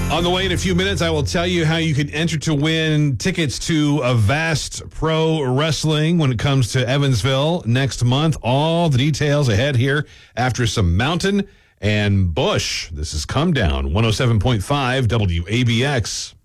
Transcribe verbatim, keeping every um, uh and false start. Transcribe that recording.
On the way in a few minutes, I will tell you how you can enter to win tickets to Avast Pro Wrestling when it comes to Evansville next month. All the details ahead here after some Mountain and Bush. This is Come Down, one oh seven point five W A B X.